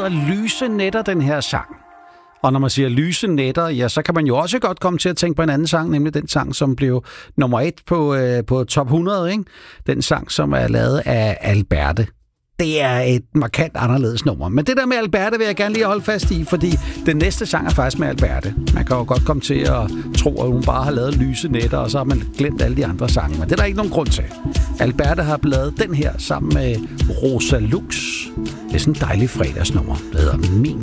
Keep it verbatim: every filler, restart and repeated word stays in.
hedder Lyse Nætter, den her sang. Og når man siger Lyse Nætter, ja, så kan man jo også godt komme til at tænke på en anden sang, nemlig den sang, som blev nummer et på, øh, på top hundrede, ikke? Den sang, som er lavet af Alberte. Det er et markant anderledes nummer. Men det der med Alberte vil jeg gerne lige holde fast i, fordi den næste sang er faktisk med Alberte. Man kan jo godt komme til at tro, at hun bare har lavet Lyse Nætter, og så har man glemt alle de andre sange. Men det er der ikke nogen grund til. Alberte har lavet den her sammen med Rosa Lux. Det er sådan en dejlig fredagsnummer, der hedder Min